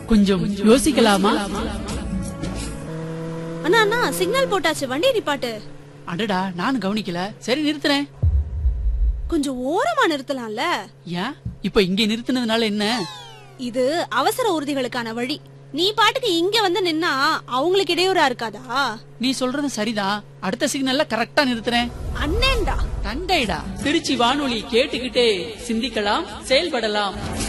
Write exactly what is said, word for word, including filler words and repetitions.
கொஞ்சம் யோசிக்கலாமா? அண்ணா அண்ணா சிக்னல் போட்டாச்சு, வண்டி நிப்பாட்டு. அடடா, நான் கவனிக்கல. சரி நிறுத்துறேன். கொஞ்சம் ஓரமா நிறுத்தலாம்ல? ஏன் இப்ப இங்க நிறுத்தினதுனால என்ன? இது அவசர ஊர்திகளுக்கான வழி. நீ பாட்டுக்கு இங்க வந்து நின்னா அவங்களுக்கு இடையூறா இருக்காதா? நீ சொல்றது சரிதான். அடுத்த சிக்னல்ல கரெக்டா நிறுத்துறேன். அண்ணேண்டா தண்டைடா. திருச்சி வானொலி கேட்டுக்கிட்டே சிந்திக்கலாம், செயல்படலாம்.